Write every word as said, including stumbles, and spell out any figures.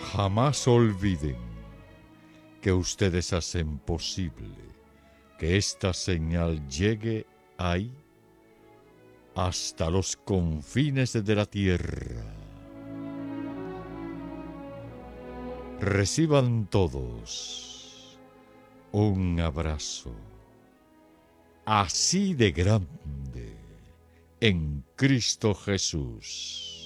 Jamás olviden que ustedes hacen posible que esta señal llegue ahí, hasta los confines de la tierra. Reciban todos un abrazo así de grande en Cristo Jesús.